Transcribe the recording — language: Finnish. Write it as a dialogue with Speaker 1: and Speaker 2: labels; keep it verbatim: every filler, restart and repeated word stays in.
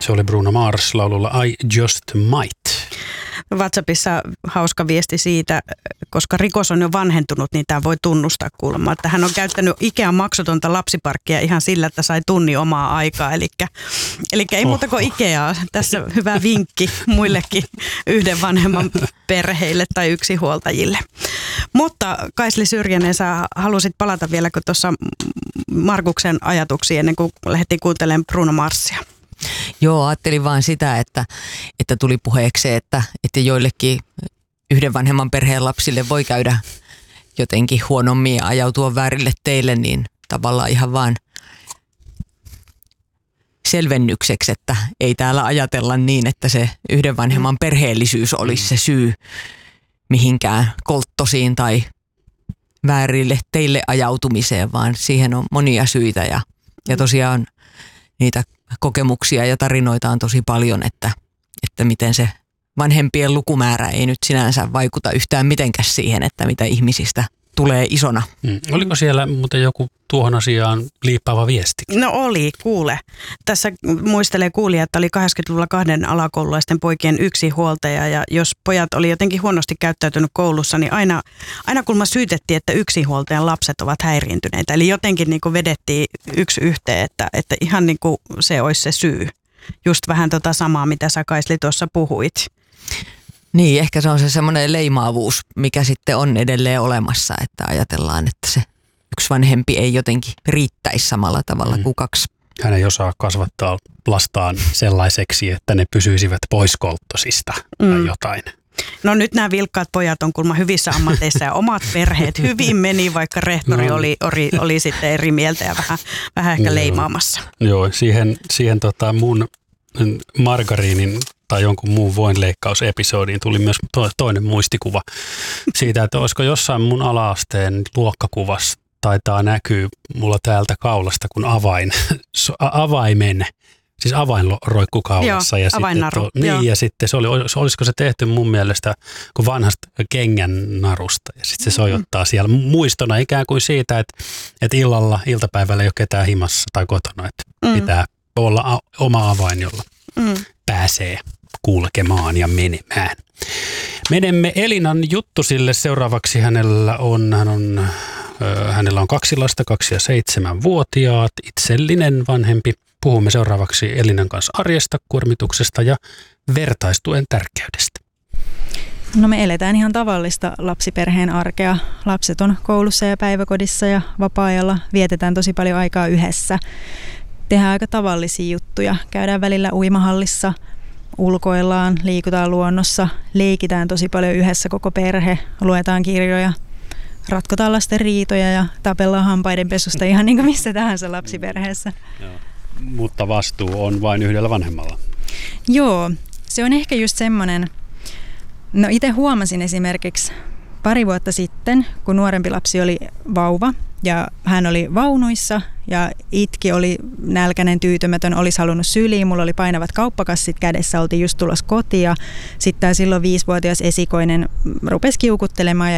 Speaker 1: Se oli Bruno Mars laululla I Just Might.
Speaker 2: WhatsAppissa hauska viesti siitä, koska rikos on jo vanhentunut, niin tämä voi tunnustaa kuulemma, että hän on käyttänyt Ikean maksutonta lapsiparkkia ihan sillä, että sai tunnin omaa aikaa. Eli, eli ei muuta kuin Ikeaa. Tässä hyvä vinkki muillekin yhden vanhemman perheille tai yksinhuoltajille. Mutta Kaisli Syrjänen, sä halusit palata vielä, kun tuossa Markuksen ajatuksiin ennen kuin lähdettiin kuuntelemaan Bruno Marsia.
Speaker 3: Joo, ajattelin vaan sitä, että, että tuli puheeksi, että, että joillekin yhden vanhemman perheen lapsille voi käydä jotenkin huonommin ja ajautua väärille teille, niin tavallaan ihan vaan selvennykseksi, että ei täällä ajatella niin, että se yhden vanhemman perheellisyys olisi se syy mihinkään kolttosiin tai väärille teille ajautumiseen, vaan siihen on monia syitä ja, ja tosiaan niitä kokemuksia ja tarinoita on tosi paljon, että, että miten se vanhempien lukumäärä ei nyt sinänsä vaikuta yhtään mitenkään siihen, että mitä ihmisistä tulee isona.
Speaker 1: Mm. Oliko siellä muuten joku tuohon asiaan liippaava viesti?
Speaker 2: No oli, kuule. Tässä muistelee kuulija, että oli kahdeksankymmentäluvulla kahden alakoululaisten poikien yksinhuoltaja ja jos pojat oli jotenkin huonosti käyttäytynyt koulussa, niin aina, aina kun mä syytettiin, että yksinhuoltajan lapset ovat häiriintyneitä. Eli jotenkin niin kuin vedettiin yksi yhteen, että, että ihan niin kuin se olisi se syy. Just vähän tota samaa, mitä sä Kaisli tuossa puhuit.
Speaker 3: Niin, ehkä se on se semmoinen leimaavuus, mikä sitten on edelleen olemassa, että ajatellaan, että se yksi vanhempi ei jotenkin riittäisi samalla tavalla mm. kuin kaksi.
Speaker 1: Hän ei osaa kasvattaa lastaan sellaiseksi, että ne pysyisivät pois kolttosista mm. tai jotain.
Speaker 2: No nyt nämä vilkkaat pojat on kuulemma hyvissä ammateissa ja omat perheet hyvin meni, vaikka rehtori no. oli, oli, oli sitten eri mieltä ja vähän, vähän ehkä Joo. leimaamassa.
Speaker 1: Joo, siihen, siihen tota mun margariinin tai jonkun muun voinleikkausepisodiin tuli myös toinen muistikuva siitä, että olisiko jossain mun ala-asteen luokkakuvassa taitaa näkyy mulla täältä kaulasta kun avain, avaimen, siis avain roikku kaulassa.
Speaker 2: Joo,
Speaker 1: ja
Speaker 2: avainnaru.
Speaker 1: Sitten, to, niin, ja sitten se oli, olisiko se tehty mun mielestä kuin vanhasta kengän narusta ja sitten se sojottaa siellä muistona ikään kuin siitä, että, että illalla, iltapäivällä ei ole ketään himassa tai kotona, että mm. pitää olla oma avain, jolla mm. pääsee kulkemaan ja menemään. Menemme Elinan Juttusille. Seuraavaksi hänellä on, hän on, äh, hänellä on kaksi lasta, kaksi ja seitsemänvuotiaat, itsellinen vanhempi. Puhumme seuraavaksi Elinan kanssa arjesta, kuormituksesta ja vertaistuen tärkeydestä.
Speaker 4: No me eletään ihan tavallista lapsiperheen arkea. Lapset on koulussa ja päiväkodissa ja vapaa-ajalla vietetään tosi paljon aikaa yhdessä. Tehdään aika tavallisia juttuja. Käydään välillä uimahallissa, ulkoillaan, liikutaan luonnossa, leikitään tosi paljon yhdessä koko perhe, luetaan kirjoja, ratkotaan lasten riitoja ja tapellaan hampaidenpesusta ihan niin kuin missä tahansa lapsiperheessä.
Speaker 1: Joo. Mutta vastuu on vain yhdellä vanhemmalla.
Speaker 4: Joo, se on ehkä just semmoinen. No itse huomasin esimerkiksi pari vuotta sitten, kun nuorempi lapsi oli vauva ja hän oli vaunuissa ja itki, oli nälkäinen, tyytymätön, olisi halunnut syliin. Mulla oli painavat kauppakassit kädessä, oltiin just tulossa kotiin ja sitten tämä silloin viisivuotias esikoinen rupesi kiukuttelemaan ja